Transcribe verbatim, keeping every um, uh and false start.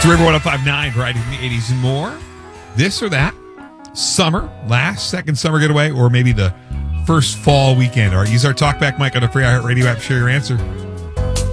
It's River one oh five point nine, right in the eighties and more. This or that. Summer, last, second summer getaway, or maybe the first fall weekend. All right, use our talkback mic on the free iHeartRadio app. Share your answer.